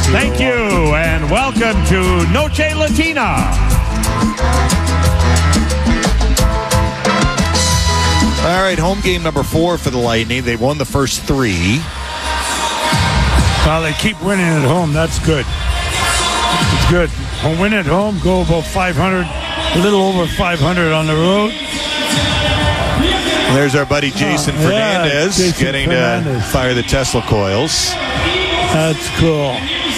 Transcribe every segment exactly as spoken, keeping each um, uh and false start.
Thank you, and welcome to Noche Latina. All right, home game number four for the Lightning. They won the first three. Well, they keep winning at home. That's good. It's good. When win at home, go about five hundred, a little over five hundred on the road. There's our buddy Jason oh, Fernandez yeah, Jason getting Fernandez. to fire the Tesla coils. That's cool.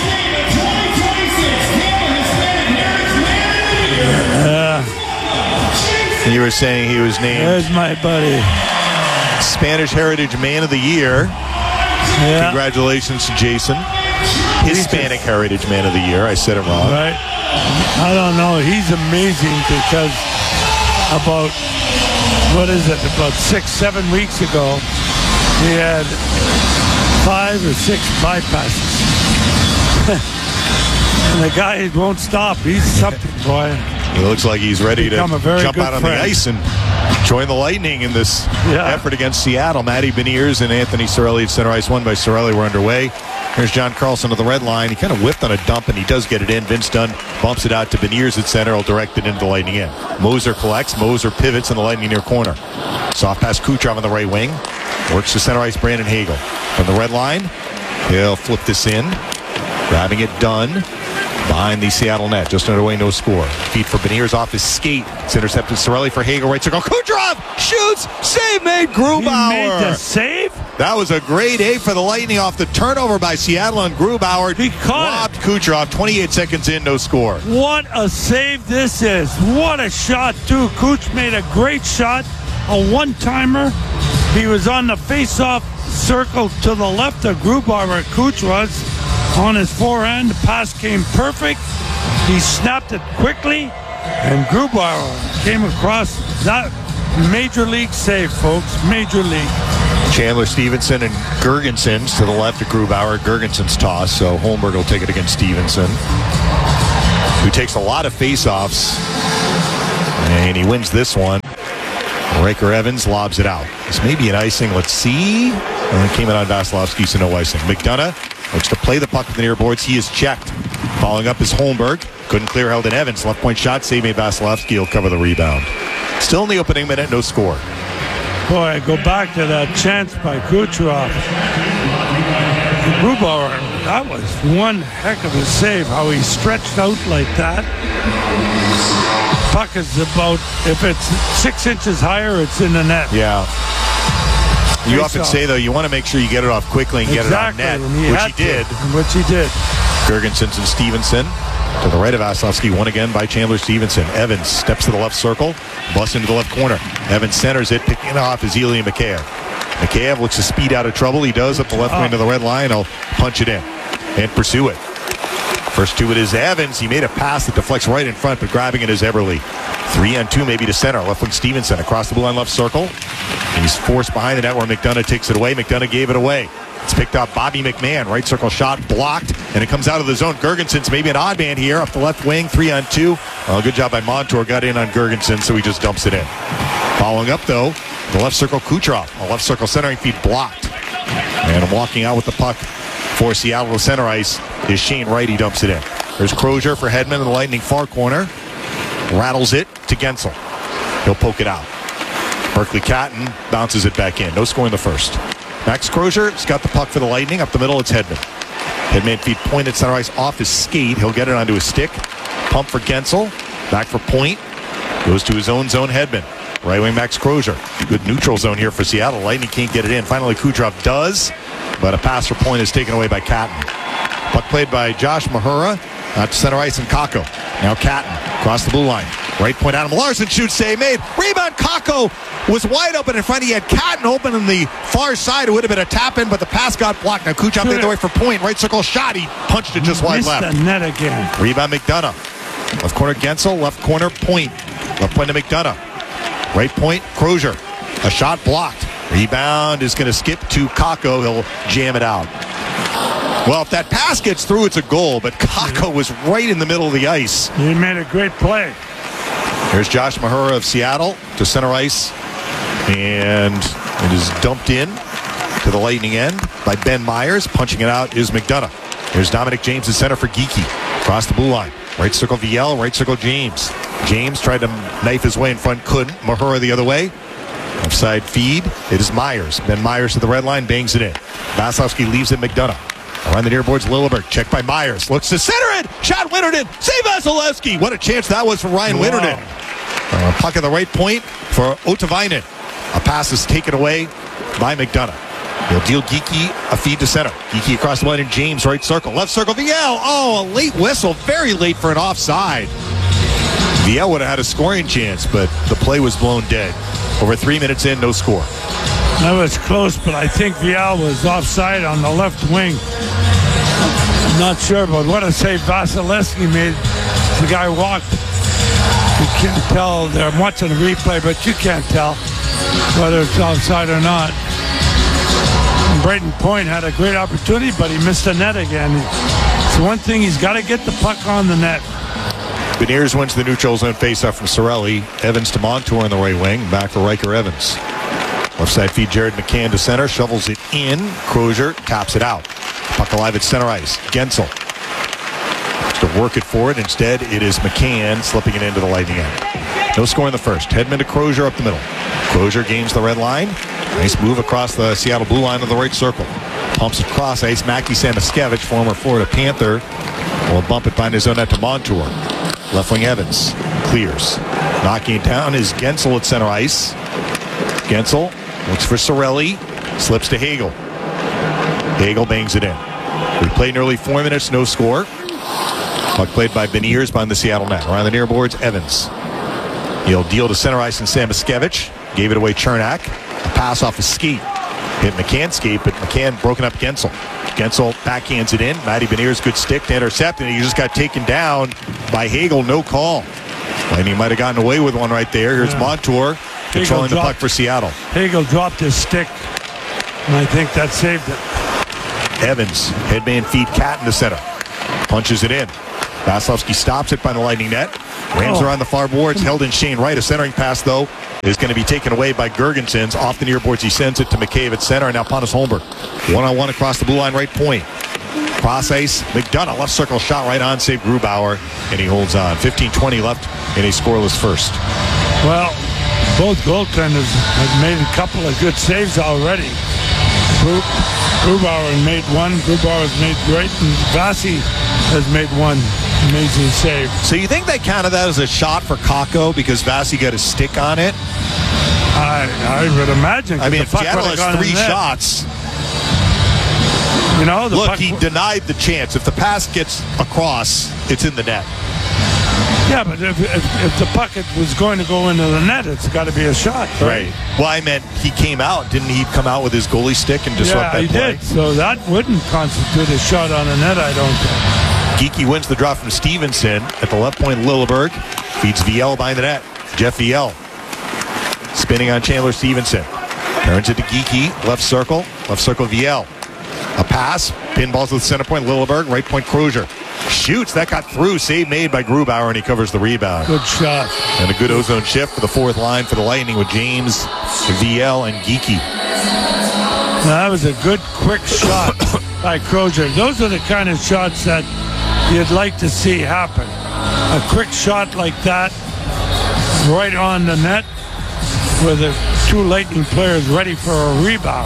Uh, you were saying he was named There's my buddy. Spanish Heritage Man of the Year. Yeah. Congratulations to Jason. Hispanic Heritage Man of the Year. I said it wrong. Right. I don't know. He's amazing because about, what is it, about six, seven weeks ago, he had five or six bypasses. And the guy won't stop. He's something, boy. He looks like he's ready to jump out on friend. the ice and join the Lightning in this yeah. effort against Seattle. Matty Beniers and Anthony Cirelli at center ice. One by Cirelli. We're underway. Here's John Carlson to the red line. He kind of whiffed on a dump, and he does get it in. Vince Dunn bumps it out to Beniers at center. He'll direct it into the Lightning end. Moser collects. Moser pivots in the Lightning near corner. Soft pass Kucherov on the right wing. Works to center ice Brandon Hagel. From the red line, he'll flip this in. Grabbing it, Dunn. Behind the Seattle net. Just underway, no score. Feed for Beniers off his skate. It's intercepted. Cirelli for Hagel. Right circle. Kucherov shoots. Save made. Grubauer. He made the save? That was a great A for the Lightning off the turnover by Seattle, and Grubauer He caught robbed Kucherov. twenty-eight seconds in, no score. What a save this is. What a shot, too. Kuch made a great shot. A one-timer. He was on the face-off circle to the left of Grubauer. Kuch was on his forehand. The pass came perfect. He snapped it quickly, and Grubauer came across. That major league save, folks. Major league. Chandler Stevenson and Gergensons to the left of Grubauer. Gergenson's toss, so Holmberg will take it against Stevenson, who takes a lot of face-offs, and he wins this one. Riker Evans lobs it out. This may be an icing. Let's see. And it came in on Vasilevsky, so no icing. McDonough looks to play the puck with the near boards. He is checked. Following up is Holmberg. Couldn't clear Heldon Evans. Left point shot. Save made Vasilevsky. He'll cover the rebound. Still in the opening minute, no score. Boy, go back to that chance by Kucherov. Grubauer, that was one heck of a save, how he stretched out like that. Puck is about, if it's six inches higher, it's in the net. Yeah. You Face often off. say, though, you want to make sure you get it off quickly and exactly. get it on net, and he which had he did. To, which he did. Gergensons and Stevenson. To the right of Vasilevsky, won again by Chandler Stevenson. Evans steps to the left circle, busts into the left corner. Evans centers it, picking it off is Ilya Mikheyev. Mikheyev looks to speed out of trouble. He does up the left oh. wing to the red line. He'll punch it in and pursue it. First to it is Evans. He made a pass that deflects right in front, but grabbing it is Eberle. Three on two, maybe to center. Left wing Stevenson across the blue line left circle. He's forced behind the net where McDonough takes it away. McDonough gave it away. It's picked up. Bobby McMahon, right circle shot blocked, and it comes out of the zone. Gergenson's maybe an odd man here up the left wing, three on two. Well, good job by Montour. Got in on Gergenson, so he just dumps it in. Following up, though, the left circle Kucherov. A left circle centering feed blocked. And walking out with the puck for Seattle to center ice is Shane Wright. He dumps it in. There's Crozier for Hedman in the Lightning far corner. Rattles it to Gensel. He'll poke it out. Berkeley Catton bounces it back in. No score in the first. Max Crozier's got the puck for the Lightning. Up the middle, it's Hedman. Hedman feed point at center ice off his skate. He'll get it onto his stick. Pump for Gensel. Back for point. Goes to his own zone, Hedman. Right wing Max Crozier. Good neutral zone here for Seattle. Lightning can't get it in. Finally, Kucherov does, but a pass for point is taken away by Catton. Puck played by Josh Mahura. Out to center ice and Kakko. Now Catton across the blue line. Right point, Adam Larson shoots, save made. Rebound, Kakko was wide open in front. He had Catton open on the far side. It would have been a tap in, but the pass got blocked. Now Kucherov made the way for point. Right circle shot. He punched it just wide Missed left. the net again. Rebound, McDonough. Left corner, Gensel. Left corner, point. Left point to McDonough. Right point, Crozier. A shot blocked. Rebound is going to skip to Kakko. He'll jam it out. Well, if that pass gets through, it's a goal, but Kakko was right in the middle of the ice. He made a great play. Here's Josh Mahura of Seattle to center ice, and it is dumped in to the Lightning end by Ben Myers. Punching it out is McDonough. Here's Dominic James in center for Geekie. Across the blue line. Right circle V L, right circle James. James tried to knife his way in front, couldn't. Mahura the other way. Offside feed. It is Myers. Ben Myers to the red line, bangs it in. Vasilevsky leaves it McDonough. Around the near boards, Lilleberg. Checked by Myers. Looks to center it. Shot Winterton. Save Vasilevsky. What a chance that was for Ryan wow. Winterton. Uh, puck at the right point for Otavainen. A pass is taken away by McDonough. He'll deal Geekie a feed to center. Geekie across the line and James right circle. Left circle V L. Oh, a late whistle. Very late for an offside. V L would have had a scoring chance, but the play was blown dead. Over three minutes in, no score. That was close, but I think V L was offside on the left wing. I'm not sure, but what a save Vasilevsky made. The guy walked. You can't tell. They're watching the replay, but you can't tell whether it's offside or not. And Brayden Point had a great opportunity, but he missed the net again. It's one thing, he's got to get the puck on the net. Beniers wins the neutral zone faceoff from Cirelli. Evans to Montour on the right wing. Back for Riker Evans. Left side feed Jared McCann to center. Shovels it in. Crozier taps it out. Puck alive at center ice. Gensel to work it forward. Instead, it is McCann slipping it into the Lightning end. No score in the first. Hedman to Crozier up the middle. Crozier gains the red line. Nice move across the Seattle blue line to the right circle. Pumps it across ice. Mackie Samoskevich, former Florida Panther, will bump it behind his own net to Montour. Left wing Evans clears. Knocking it down is Gensel at center ice. Gensel looks for Cirelli. Slips to Hagel. Hagel bangs it in. We played nearly four minutes, no score. Puck played by Beniers behind the Seattle net. Around the near boards, Evans. He'll deal to center ice and Samoskevich. Gave it away Chernak. A pass off his skate. Hit McCann's skate, but McCann broken up Gensel. Gensel backhands it in. Matty Beniers, good stick to intercept, and he just got taken down by Hagel. No call. And he might have gotten away with one right there. Here's yeah. Montour controlling the puck for Seattle. Hagel dropped his stick, and I think that saved it. Evans, headman feed Catton to center. Punches it in. Vasilevsky stops it by the Lightning net. Rams oh. around the far boards, held in Shane Wright. A centering pass, though, is going to be taken away by Gergensons. Off the near boards, he sends it to McCabe at center, and now Pontus Holmberg. One-on-one across the blue line, right point. Cross ice, McDonough, left circle shot right on, save Grubauer, and he holds on. fifteen twenty left in a scoreless first. Well, both goaltenders have made a couple of good saves already. Grubauer made one, Grubauer has made great, and Vasi has made one amazing save. So you think they counted that as a shot for Kakko because Vasi got a stick on it? I I would imagine. I mean, if Seattle has three shots, you know, the look, puck, he denied the chance. If the pass gets across, it's in the net. Yeah, but if, if, if the puck was going to go into the net, it's got to be a shot. Right? right. Well, I meant he came out. Didn't he come out with his goalie stick and disrupt yeah, that play? Yeah, he did. So that wouldn't constitute a shot on the net, I don't think. Geekie wins the draw from Stevenson at the left point. Lilleberg feeds V L behind the net. Jeff V L spinning on Chandler Stevenson. Turns it to Geekie. Left circle. Left circle V L. A pass. Pinballs to the center point. Lilleberg. Right point Crozier. Shoots. That got through. Save made by Grubauer, and he covers the rebound. Good shot. And a good ozone shift for the fourth line for the Lightning with James, V L, and Geekie. Now, that was a good, quick shot by Crozier. Those are the kind of shots that you'd like to see happen. A quick shot like that, right on the net, with the two Lightning players ready for a rebound.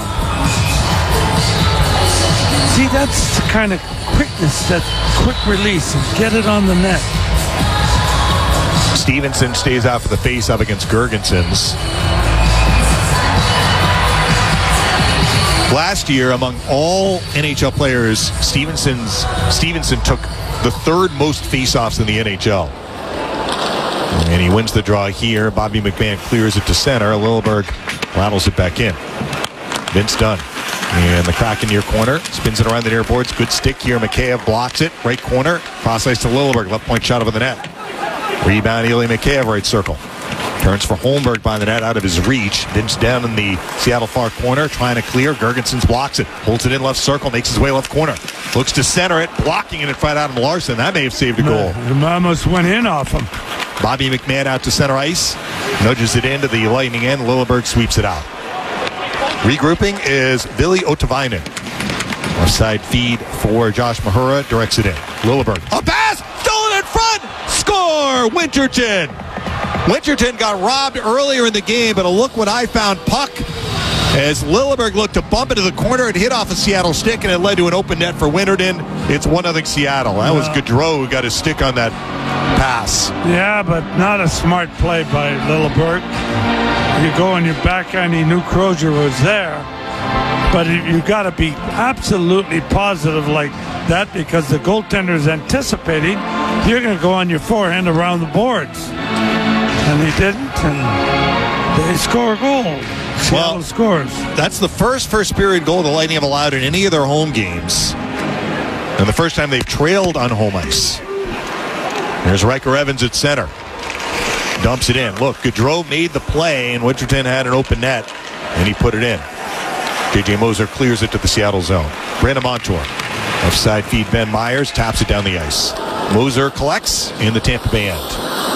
See, that's the kind of quickness, that quick release, and get it on the net. Stevenson stays out for the face-off against Gergensons. Last year, among all N H L players, Stevenson's Stevenson took the third most face-offs in the N H L. And he wins the draw here. Bobby McMahon clears it to center. Lilleberg rattles it back in. Vince Dunn. And the Kraken near corner. Spins it around the near boards. Good stick here. Mikheyev blocks it. Right corner. Cross ice to Lilleberg. Left point shot over the net. Rebound, Ilya Mikheyev, right circle. Turns for Holmberg by the net, out of his reach. Vince down in the Seattle far corner, trying to clear. Gergensons blocks it. Holds it in left circle. Makes his way left corner. Looks to center it. Blocking it in front of Adam Larson. That may have saved a goal. It almost went in off him. Bobby McMahon out to center ice. Nudges it into the Lightning end. Lilleberg sweeps it out. Regrouping is Ville Otavainen. Offside feed for Josh Mahura. Directs it in. Lilleberg. A pass! Stolen in front! Score! Winterton! Winterton got robbed earlier in the game, but a look what I found puck as Lilleberg looked to bump into the corner. It hit off a Seattle stick, and it led to an open net for Winterton. It's one nothing Seattle. That was Gaudreau who got his stick on that pass. Yeah, but not a smart play by Lilleberg. You go and you backhand, he knew Crozier was there. But you got to be absolutely positive like that because the goaltender's anticipating you're going to go on your forehand around the boards. And he didn't, and they score a goal. Seattle well, scores. That's the first first period goal the Lightning have allowed in any of their home games. And the first time they've trailed on home ice. There's Riker Evans at center. Dumps it in. Look, Gaudreau made the play, and Winterton had an open net, and he put it in. J J Moser clears it to the Seattle zone. Brandon Montour. Offside feed Ben Myers. Taps it down the ice. Moser collects in the Tampa Bay end.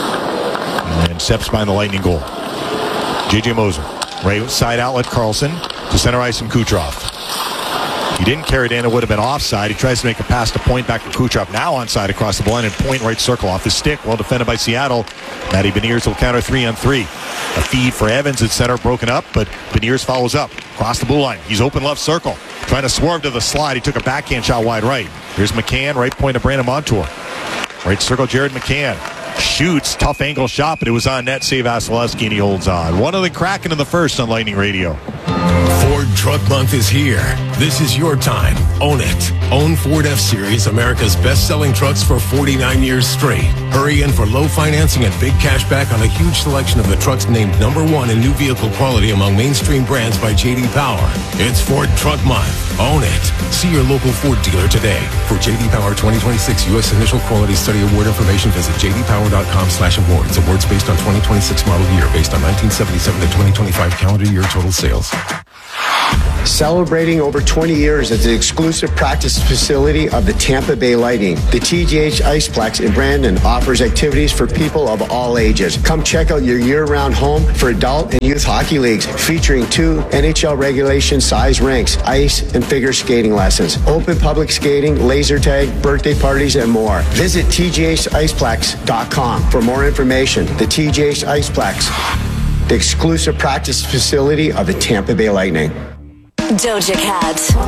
And steps behind the Lightning goal. J J Moser. Right side outlet Carlson. To center ice and Kucherov. He didn't carry it in. It would have been offside. He tries to make a pass to Point back to Kucherov. Now onside across the line and Point right circle off his stick. Well defended by Seattle. Matty Beniers will counter three on three. A feed for Evans at center, broken up, but Beniers follows up. Across the blue line. He's open left circle. Trying to swerve to the slide. He took a backhand shot wide right. Here's McCann, right point to Brandon Montour. Right circle, Jared McCann. Shoots, tough angle shot, but it was on net. Save Vasilevsky, and he holds on. One of the Kraken in the first on Lightning Radio. Ford Truck Month is here. This is your time. Own it. Own Ford F-Series, America's best-selling trucks for forty-nine years straight. Hurry in for low financing and big cash back on a huge selection of the trucks named number one in new vehicle quality among mainstream brands by J D Power. It's Ford Truck Month. Own it. See your local Ford dealer today. For J D Power twenty twenty-six U S Initial Quality Study Award information, visit j d power dot com slash awards. Awards based on twenty twenty-six model year, based on nineteen seventy-seven to twenty twenty-five calendar year total sales. Celebrating over twenty years as the exclusive practice facility of the Tampa Bay Lightning, the T G H Iceplex in Brandon offers activities for people of all ages. Come check out your year-round home for adult and youth hockey leagues featuring two N H L regulation size rinks, ice and figure skating lessons, open public skating, laser tag, birthday parties, and more. Visit t g h iceplex dot com for more information. The T G H Iceplex, the exclusive practice facility of the Tampa Bay Lightning. Doja Cat.